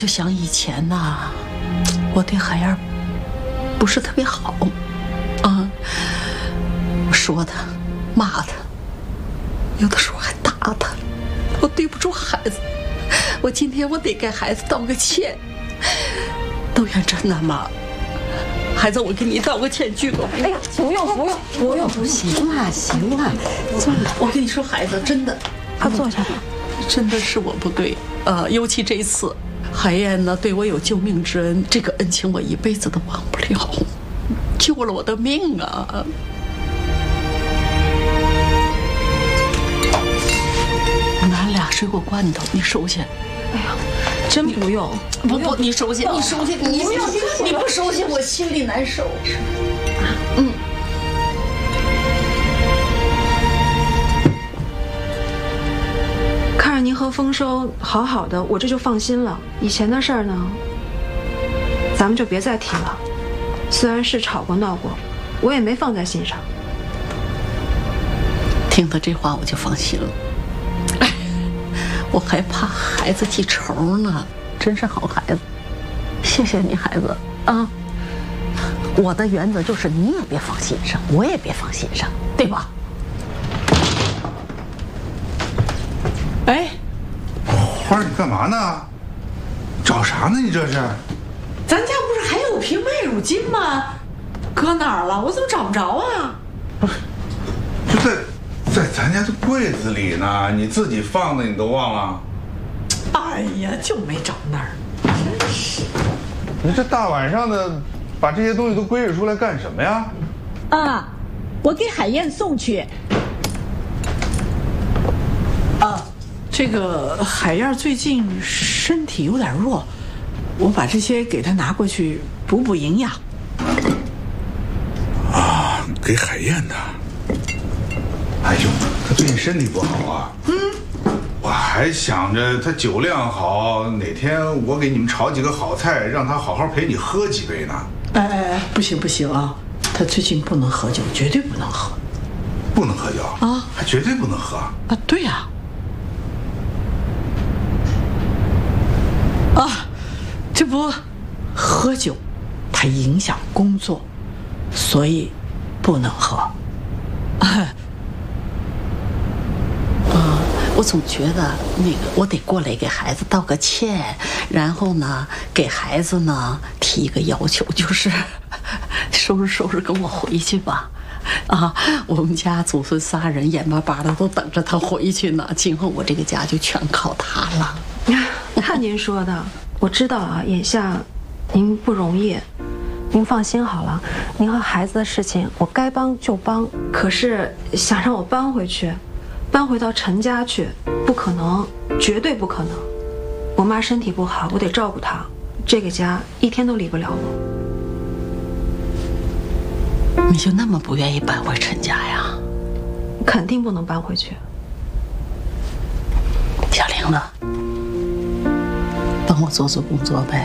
就想以前呐，我对海燕不是特别好，啊，说他，骂他，有的时候还打他，我对不住孩子。我今天我得给孩子道个歉。窦元真呐，妈，孩子，我给你道个歉，鞠个躬。 哎呀，不用，行了，坐吧。 我跟你说，孩子，真的， 他坐下吧。 真的是我不对，尤其这一次。海燕呢，对我有救命之恩，这个恩情我一辈子都忘不了，救了我的命啊！拿俩水果罐头，你收下。 哎呀，真不用， 不，你收下，你收下，你不收下，我心里难受。 看着您和丰收好好的，我这就放心了。以前的事儿呢，咱们就别再提了。虽然是吵过闹过，我也没放在心上。 听他这话我就放心了。我还怕孩子记仇呢，真是好孩子。谢谢你，孩子啊！我的原则就是你也别放心上，我也别放心上，对吧？哎， 花儿，你干嘛呢？找啥呢？你这是？ 咱家不是还有瓶麦乳精吗？搁哪儿了？我怎么找不着啊？ 不是，就在咱家的柜子里呢，你自己放的，你都忘了？ 哎呀，就没找那儿，真是。 你这大晚上的，把这些东西都归置出来干什么呀？ 啊，我给海燕送去。 这个海燕最近身体有点弱，我把这些给她拿过去补营养。 啊，给海燕的。哎呦，她最近身体不好啊。我还想着她酒量好，哪天我给你们炒几个好菜，让她好好陪你喝几杯呢。 哎，不行啊，她最近不能喝酒，绝对不能喝。 不能喝酒啊？还绝对不能喝啊？ 对呀。这不，喝酒，它影响工作，所以不能喝。 我总觉得我得过来给孩子道个歉，然后呢，给孩子呢提一个要求，就是收拾跟我回去吧。我们家祖孙仨人眼巴巴的都等着他回去呢，今后我这个家就全靠他了。 看您说的，我知道啊，眼下您不容易，您放心好了，您和孩子的事情我该帮就帮。可是想让我搬回到陈家去，不可能，绝对不可能。我妈身体不好，我得照顾她，这个家一天都离不了我。 你就那么不愿意搬回陈家呀？ 肯定不能搬回去。 小玲子，帮我做工作呗。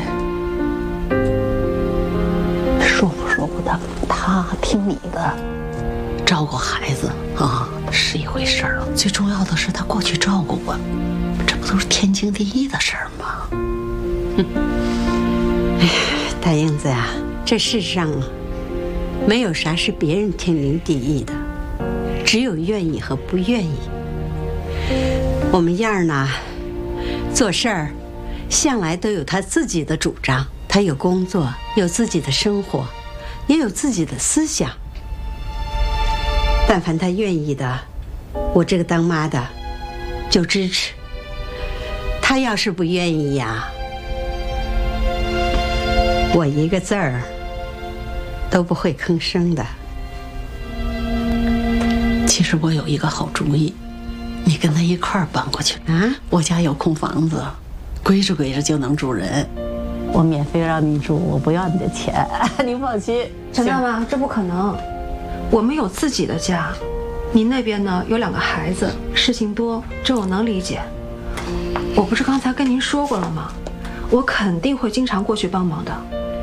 说服他听你的，照顾孩子是一回事儿，最重要的是他过去照顾我，这不都是天经地义的事儿吗？ 哎呀，大英子呀，这世上啊，没有啥是别人天经地义的，只有愿意和不愿意。我们燕儿呢，做事儿向来都有他自己的主张，他有工作，有自己的生活，也有自己的思想。但凡他愿意的，我这个当妈的就支持。他要是不愿意呀，我一个字儿都不会吭声的。 其实我有一个好主意，你跟他一块儿搬过去啊！我家有空房子，归置就能住人。我免费让你住，我不要你的钱，你放心。 陈大妈，这不可能，我们有自己的家，您那边呢有2个孩子，事情多，这我能理解。我不是刚才跟您说过了吗？我肯定会经常过去帮忙的。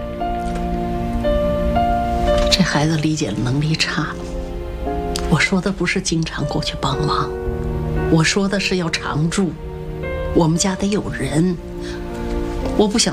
这孩子理解能力差，我说的不是经常过去帮忙，我说的是要常住，我们家得有人。 我不想